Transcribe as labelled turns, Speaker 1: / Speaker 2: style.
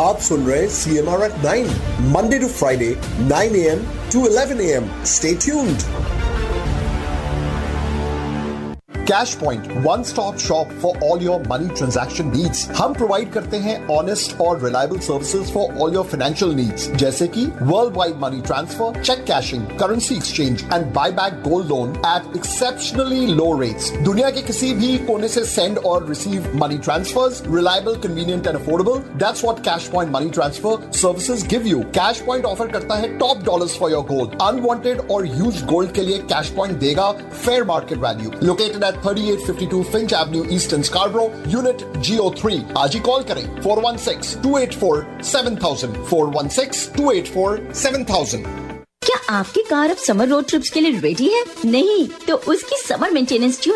Speaker 1: आप सुन रहे CMR at 9, Monday to Friday, 9 a.m. to 11 a.m. Stay tuned. Cash Point, one-stop shop for all your money transaction needs. हम provide करते हैं honest और reliable services for all your financial needs, जैसे कि world wide money transfer, check caching, currency exchange and buy back gold loan eight exceptionally low rates. दुनिया के किसी भी कोने से सेंड और receive money transverse, reliable, convenient and affordable. That's what cash point money transfer services give you. Cash point offer करता है top dollars for your gold. Unwanted और यूज्ड गोल्ड के लिए कैश पॉइंट देगा fair market value. Located at 3852 Finch Avenue East in Scarborough, Unit GO3. आज ही call करें 416-284-7000. 416-284-7000.
Speaker 2: क्या आपकी कार अब समर रोड ट्रिप्स के लिए रेडी है? नहीं तो उसकी समर मेंटेनेंस